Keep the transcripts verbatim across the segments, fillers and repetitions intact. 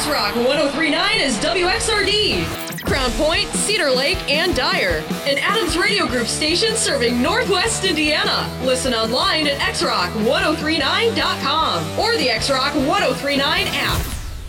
X-Rock one oh three point nine is W X R D. Crown Point, Cedar Lake, and Dyer. An Adams Radio Group station serving Northwest Indiana. Listen online at x rock one oh three nine dot com or the X-Rock one oh three point nine app.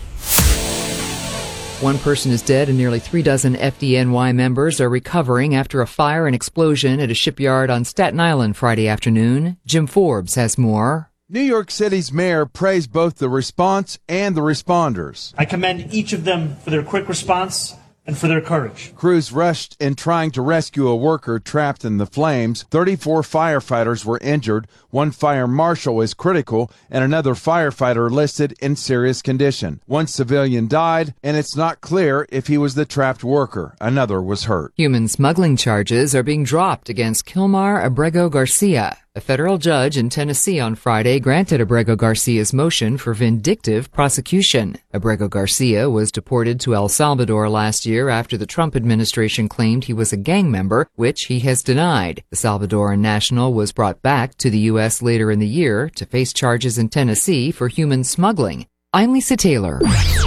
One person is dead and nearly three dozen F D N Y members are recovering after a fire and explosion at a shipyard on Staten Island Friday afternoon. Jim Forbes has more. New York City's mayor praised both the response and the responders. I commend each of them for their quick response and for their courage. Crews rushed in trying to rescue a worker trapped in the flames. thirty-four firefighters were injured. One fire marshal is critical, and another firefighter listed in serious condition. One civilian died, and it's not clear if he was the trapped worker. Another was hurt. Human smuggling charges are being dropped against Kilmar Abrego Garcia. A federal judge in Tennessee on Friday granted Abrego Garcia's motion for vindictive prosecution. Abrego Garcia was deported to El Salvador last year after the Trump administration claimed he was a gang member, which he has denied. The Salvadoran national was brought back to the U S later in the year to face charges in Tennessee for human smuggling. I'm Lisa Taylor.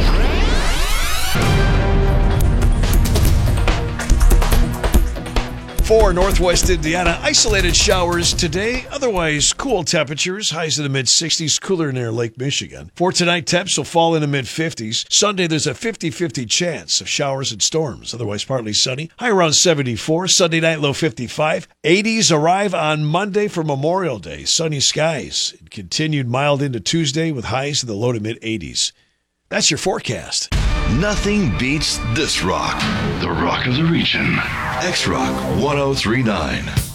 For Northwest Indiana, isolated showers today, otherwise cool temperatures, highs in the mid-sixties, cooler near Lake Michigan. For tonight, temps will fall in the mid-fifties. Sunday, there's a fifty-fifty chance of showers and storms, otherwise partly sunny. High around seventy-four. Sunday night, low fifty-five. eighties arrive on Monday for Memorial Day. Sunny skies. It continued mild into Tuesday with highs in the low to mid-eighties. That's your forecast. Nothing beats this rock. The rock of the region. X-Rock one oh three point nine.